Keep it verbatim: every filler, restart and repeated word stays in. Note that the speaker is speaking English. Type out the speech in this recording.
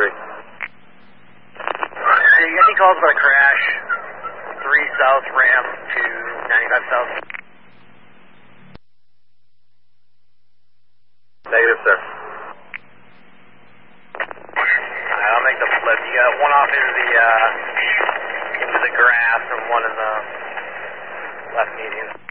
three. So you got any calls about a crash? three south ramp to ninety-five south. Negative, sir. Alright, I'll make the flip. You got one off into the, uh, into the grass and one in the left median.